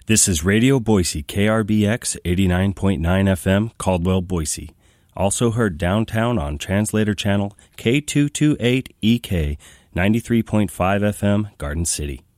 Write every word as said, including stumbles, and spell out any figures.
This is Radio Boise, K R B X eighty-nine point nine F M, Caldwell, Boise. Also heard downtown on Translator Channel K two twenty-eight E K, ninety-three point five F M, Garden City.